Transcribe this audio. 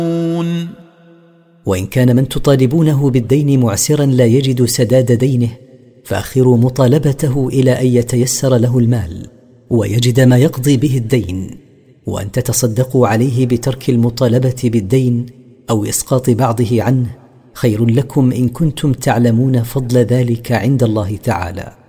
وإن كان من تطالبونه بالدين معسرا لا يجد سداد دينه فأخروا مطالبته إلى أن يتيسر له المال ويجد ما يقضي به الدين، وأن تتصدقوا عليه بترك المطالبة بالدين أو إسقاط بعضه عنه خير لكم إن كنتم تعلمون فضل ذلك عند الله تعالى.